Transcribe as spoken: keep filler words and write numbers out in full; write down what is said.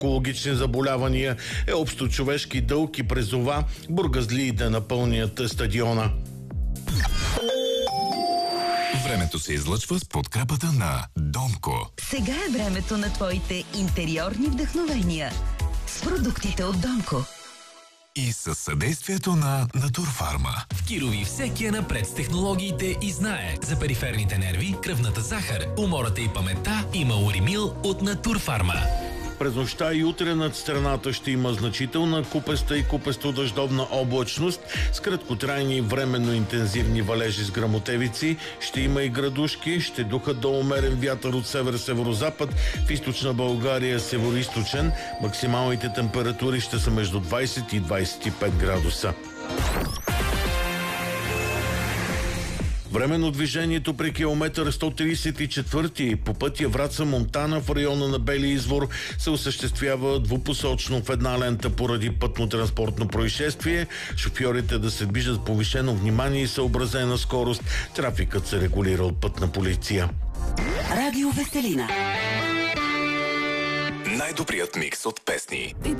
онкологични заболявания е общочовешки дълг и призова бургазлии да напълнят стадиона. Времето се излъчва с подкрепата на Донко. Сега е времето на твоите интериорни вдъхновения с продуктите от Донко. И със съдействието на Натурфарма. В Кирови всеки е напред с технологиите и знае за периферните нерви, кръвната захар, умората и паметта има Уримил от Натурфарма. През нощта и утре над страната ще има значителна купеста и купесто-дъждовна облачност с краткотрайни и временно интензивни валежи с гръмотевици. Ще има и градушки, ще духат до умерен вятър от север-северозапад, в източна България североизточен. Максималните температури ще са между двайсет и двайсет и пет градуса. Временно движението при километър сто трийсет и четвърти по пътя Враца-Монтана в района на Бели извор се осъществява двупосочно в една лента поради пътно-транспортно происшествие. Шофьорите да се движат с повишено внимание и съобразена скорост. Трафикът се регулира от Пътна полиция. Радио Веселина. Най-добрият микс от песни.